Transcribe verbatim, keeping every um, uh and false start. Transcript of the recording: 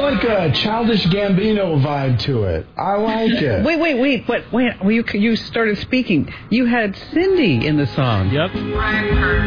like a Childish Gambino vibe to it. I like it. Wait, wait, wait. But wait, you, you started speaking. You had Cindy in the song. Yep.